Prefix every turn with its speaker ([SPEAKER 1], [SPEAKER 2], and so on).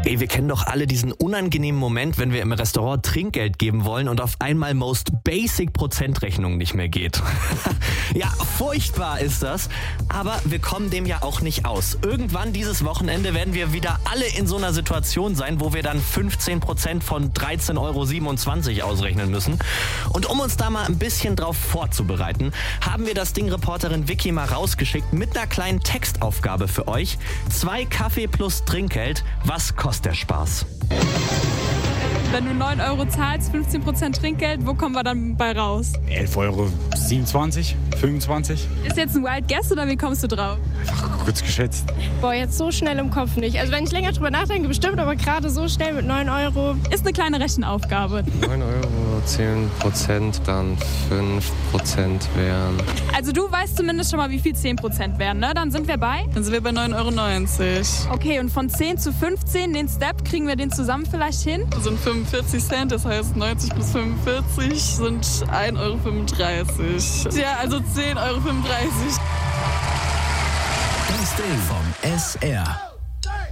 [SPEAKER 1] Ey, wir kennen doch alle diesen unangenehmen Moment, wenn wir im Restaurant Trinkgeld geben wollen und auf einmal Most Basic Prozentrechnung nicht mehr geht. Ja, furchtbar ist das, aber wir kommen dem ja auch nicht aus. Irgendwann dieses Wochenende werden wir wieder alle in so einer Situation sein, wo wir dann 15% von 13,27 € ausrechnen müssen. Und um uns da mal ein bisschen drauf vorzubereiten, haben wir das Ding-Reporterin Vicky mal rausgeschickt mit einer kleinen Textaufgabe für euch. 2 Kaffee plus Trinkgeld, was kostet der Spaß?
[SPEAKER 2] Wenn du 9 € zahlst, 15% Trinkgeld, wo kommen wir dann bei raus?
[SPEAKER 3] 11,27 €, 25.
[SPEAKER 2] Ist jetzt ein Wild Guess oder wie kommst du drauf?
[SPEAKER 3] Einfach kurz geschätzt.
[SPEAKER 4] Boah, jetzt so schnell im Kopf nicht. Also wenn ich länger drüber nachdenke, bestimmt, aber gerade so schnell mit 9 €.
[SPEAKER 2] Ist eine kleine Rechenaufgabe.
[SPEAKER 5] 9 €, 10%, dann 5% wären.
[SPEAKER 2] Also du weißt zumindest schon mal, wie viel 10% wären, ne? Dann sind wir bei?
[SPEAKER 6] Dann sind wir bei 9,90 €.
[SPEAKER 2] Okay, und von 10 zu 15, den Step, kriegen wir den zusammen vielleicht hin?
[SPEAKER 6] Das sind 45 Cent, das heißt 90 plus 45 sind 1,35 €. Ja, also 10,35 €.
[SPEAKER 7] Das Ding vom SR.